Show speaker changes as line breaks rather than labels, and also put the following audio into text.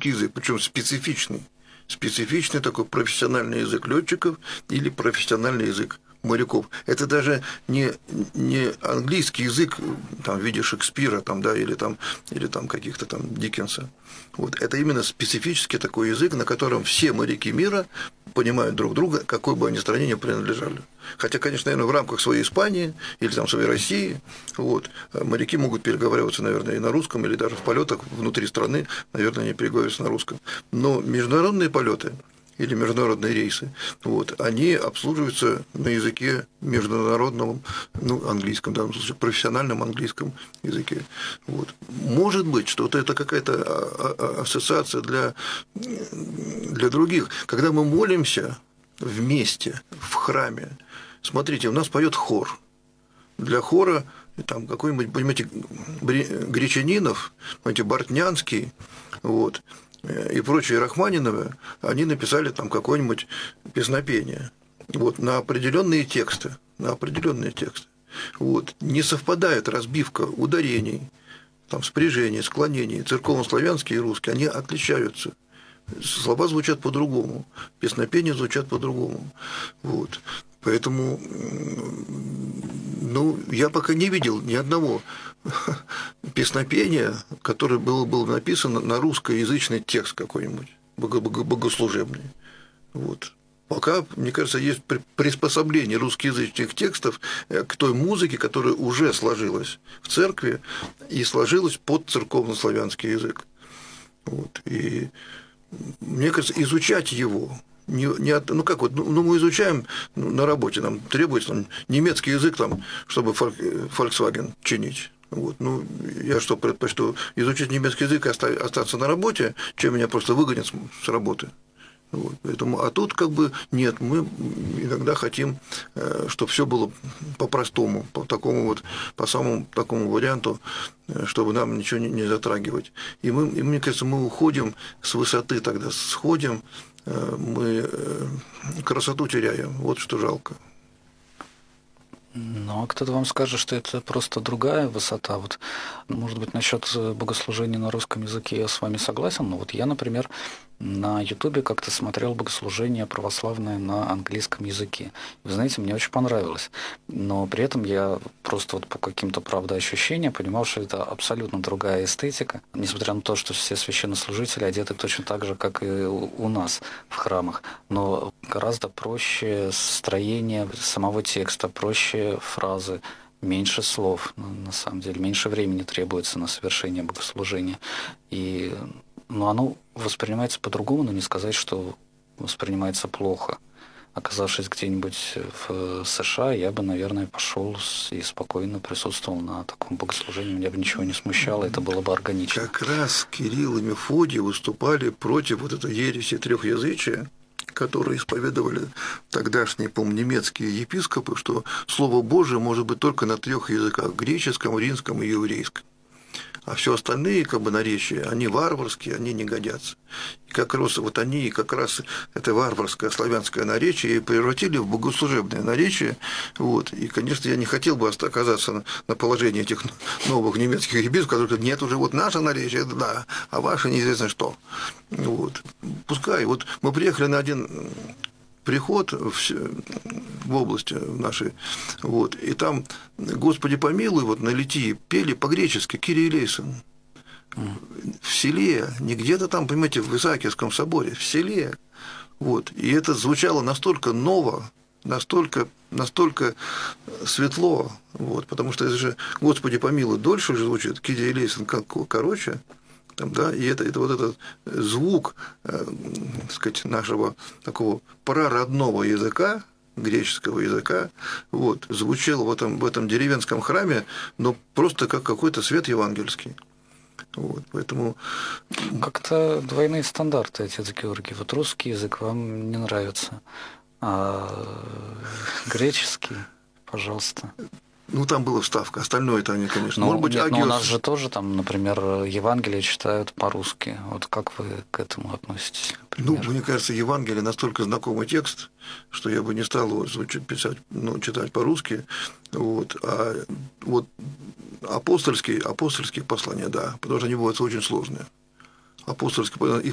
русский язык, причем специфичный. Специфичный такой профессиональный язык летчиков или профессиональный язык моряков. Это даже не английский язык там, в виде Шекспира там, да, или там каких-то там Диккенса. Вот. Это именно специфический такой язык, на котором все моряки мира понимают друг друга, какой бы они стране ни принадлежали. Хотя, конечно, наверное, в рамках своей Испании или там, своей России вот, моряки могут переговариваться, наверное, и на русском, или даже в полетах внутри страны, наверное, они переговариваются на русском. Но международные полеты или международные рейсы, вот, они обслуживаются на языке международном, ну, английском, в данном случае, профессиональном английском языке. Вот. Может быть, что это какая-то ассоциация для других. Когда мы молимся вместе в храме, смотрите, у нас поет хор. Для хора там какой-нибудь, понимаете, Гречанинов, понимаете, Бортнянский, вот, и прочие Рахманиновы, они написали там какое-нибудь песнопение вот, на определенные тексты. Вот. Не совпадает разбивка ударений, там, спряжений, склонений, церковно-славянские и русские, они отличаются. Слова звучат по-другому, песнопения звучат по-другому. Вот. Поэтому, ну, я пока не видел ни одного песнопения, которое было бы написано на русскоязычный текст какой-нибудь, богослужебный. Вот. Пока, мне кажется, есть приспособление русскоязычных текстов к той музыке, которая уже сложилась в церкви и сложилась под церковно-славянский язык. Вот. И мне кажется, изучать его. Ну как вот, ну мы изучаем на работе, нам требуется там, немецкий язык, там, чтобы Volkswagen чинить. Вот, ну, я что предпочту изучить немецкий язык и остаться на работе, чем меня просто выгонят с работы. Вот, поэтому, а тут как бы нет, мы иногда хотим, чтобы все было по-простому, по самому такому варианту, чтобы нам ничего не затрагивать. И мне кажется, мы уходим с высоты тогда, сходим, мы красоту теряем, вот что жалко.
Но кто-то вам скажет, что это просто другая высота. Вот, может быть, насчет богослужения на русском языке я с вами согласен, но вот я, например, на Ютубе как-то смотрел богослужение православное на английском языке. Вы знаете, мне очень понравилось. Но при этом я просто вот по каким-то, правда, ощущениям понимал, что это абсолютно другая эстетика, несмотря на то, что все священнослужители одеты точно так же, как и у нас в храмах. Но гораздо проще строение самого текста, проще фразы, меньше слов, на самом деле, меньше времени требуется на совершение богослужения. И оно воспринимается по-другому, но не сказать, что воспринимается плохо. Оказавшись где-нибудь в США, я бы, наверное, пошел и спокойно присутствовал на таком богослужении. Меня бы ничего не смущало, это было бы органично.
Как раз Кирилл и Мефодий выступали против вот этой ереси трехязычия, которые исповедовали тогдашние, по-моему, немецкие епископы, что Слово Божие может быть только на 3 языках – греческом, римском и еврейском. А все остальные как бы наречия, они варварские, они не годятся. И как раз вот они как раз это варварское славянское наречие и превратили в богослужебное наречие. Вот. И, конечно, я не хотел бы оказаться на положении этих новых немецких епископов, которые говорят, нет, уже вот наше наречие, это да, а ваше неизвестно что. Вот. Пускай. Вот мы приехали на один приход в области нашей, вот, и там «Господи помилуй», вот на литии пели по-гречески «Кирий элейсон». В селе, не где-то там, понимаете, в Исаакиевском соборе, в селе. Вот. И это звучало настолько ново, настолько светло, вот, потому что это же «Господи помилуй» дольше уже звучит, «Кирий элейсон» короче. Там, да, и это вот этот звук, так сказать, нашего такого прародного языка, греческого языка, вот, звучал в этом деревенском храме, но просто как какой-то свет евангельский. Вот, поэтому...
Как-то двойные стандарты, отец Георгий. Вот русский язык вам не нравится, а греческий, пожалуйста.
Ну, там была вставка, остальное-то они, конечно.
Но,
может быть,
нет, но у нас же тоже там, например, Евангелие читают по-русски. Вот как вы к этому относитесь? Например?
Ну, мне кажется, Евангелие настолько знакомый текст, что я бы не стал его читать по-русски. Вот. А вот апостольские послания, да, потому что они бывают очень сложные. Апостольские